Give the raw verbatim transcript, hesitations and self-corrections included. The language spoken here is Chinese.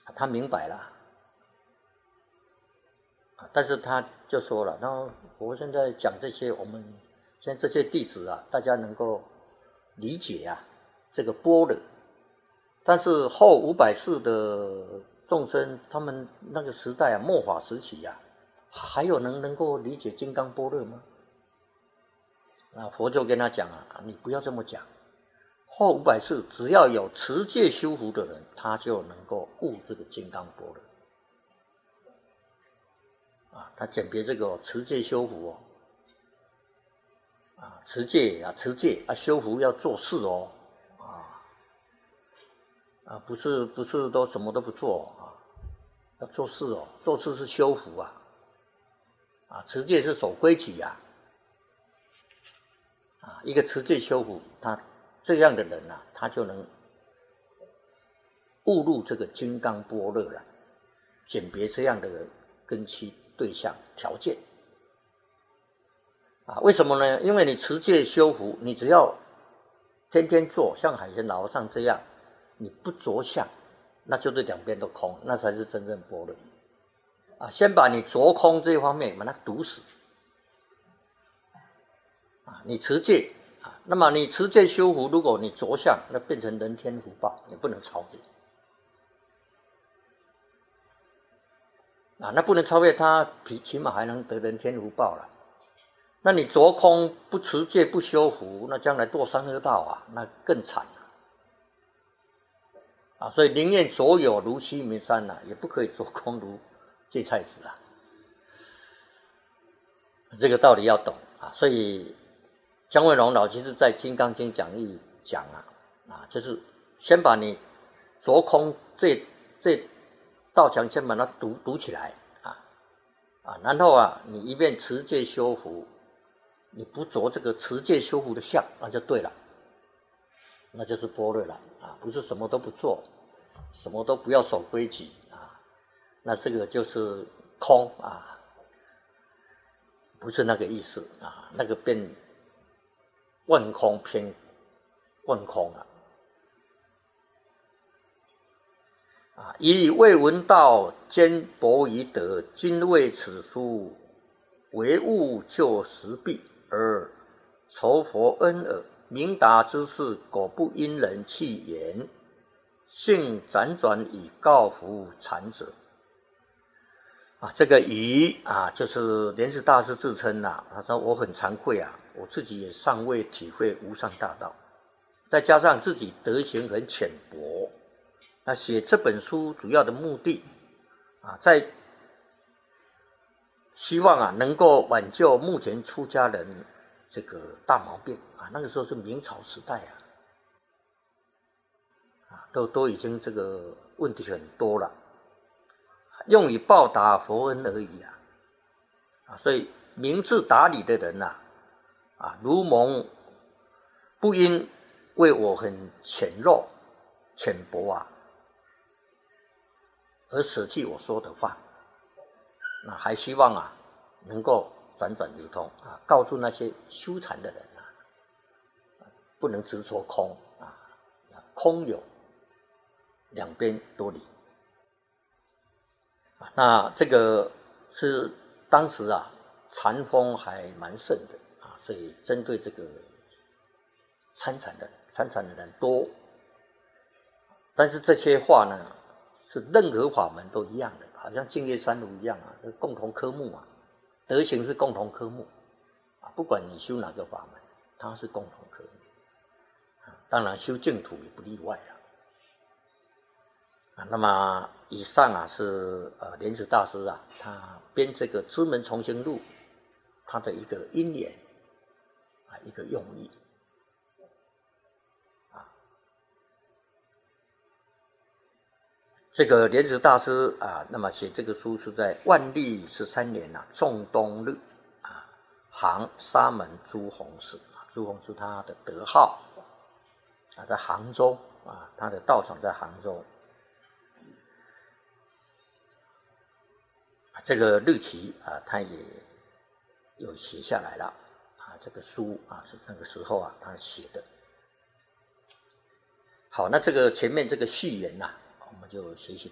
他明白了，但是他就说了，然后我现在讲这些，我们现在这些弟子啊，大家能够理解啊这个般若，但是后五百世的众生，他们那个时代啊，末法时期啊，还有人能够理解金刚般若吗？那佛就跟他讲啊，你不要这么讲。后五百世，只要有持戒修福的人，他就能够悟这个金刚般若。啊，他简别这个、哦、持戒修福哦，啊，持戒啊，持戒啊，修福要做事哦，啊，啊，不是不是都什么都不做啊，要做事哦，做事是修福啊，啊，持戒是守规矩呀、啊，啊，一个持戒修福，他这样的人啊，他就能悟入这个金刚般若了，简别这样的根器对象条件。啊，为什么呢？因为你持戒修福，你只要天天做，像海鲜老和尚这样，你不着相，那就是两边都空，那才是真正般若。啊，先把你着空这一方面把它堵死。啊，你持戒啊，那么你持戒修福，如果你着相，那变成人天福报，你不能超越。啊，那不能超越他，起码还能得人天福报了。那你着空不持戒不修福，那将来堕三恶道啊，那更惨了。啊，所以宁愿着有如须弥山呐、啊，也不可以着空如芥菜子啊。这个道理要懂啊。所以姜文龙老居士在《金刚经》讲义讲啊，啊，就是先把你着空这这道墙先把它堵堵起来啊啊，然后啊，你一边持戒修福。你不着这个持戒修福的相，那就对了，那就是般若了啊！不是什么都不做，什么都不要守规矩啊，那这个就是空啊，不是那个意思啊，那个变万空偏万空了啊！以未闻道，坚薄于德，今为此书，唯悟就实弊。而酬佛恩耳，明达之事，果不因人弃言，性辗转以告服禅者。啊，这个以啊，就是莲池大师自称呐、啊，他说我很惭愧啊，我自己也尚未体会无上大道，再加上自己德行很浅薄，那写这本书主要的目的啊，在希望啊，能够挽救目前出家人这个大毛病啊。那个时候是明朝时代啊，啊，都都已经这个问题很多了，用以报答佛恩而已啊。啊，所以明智达理的人呐、啊，啊，如蒙不因为我很浅弱、浅薄啊，而舍弃我说的话。那还希望啊，能够辗转流通啊，告诉那些修禅的人啊，不能执着空啊，空有两边多理啊。那这个是当时啊，禅风还蛮盛的啊，所以针对这个参禅的人，参禅的人多，但是这些话呢，是任何法门都一样的。好像净业三如一样啊，共同科目啊，德行是共同科目啊，不管你修哪个法门，它是共同科目。啊、当然修净土也不例外了。啊，那么以上啊是呃莲池大师啊，他编这个《知门重行录》他的一个因缘啊，一个用意。这个莲池大师啊，那么写这个书是在万历十三年啊，仲冬日啊，杭沙门朱洪寺啊，朱洪是他的德号啊，在杭州啊，他的道场在杭州。这个日期啊，他也有写下来了啊，这个书啊是那个时候啊他写的。好，那这个前面这个序言呐、啊，我们就学习。